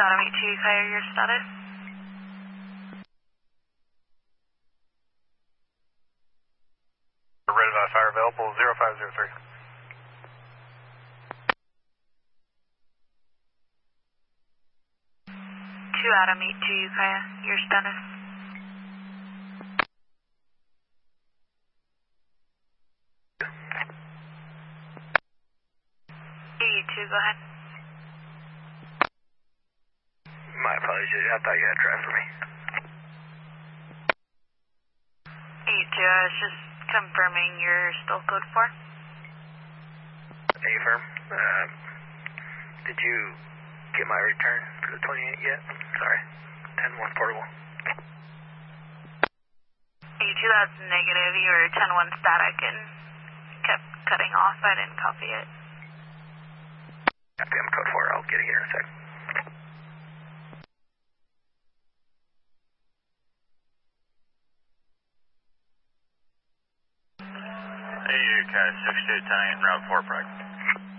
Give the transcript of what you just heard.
Adam 82, Kaya, your status? Red fire available, 0503. 2 Adam 82, Kaya, your status? E2, go ahead. My apologies, I thought you had traffic for me. E2, I was just confirming you're still code 4. Affirm. Did you get my return for the 28 yet? Sorry. 10-1 portable. E2, that's negative. You were 10-1 static and kept cutting off. I didn't copy it. Copy, I'm code 4. I'll get it here in a sec. Hey, UK 6210, route 4 practice.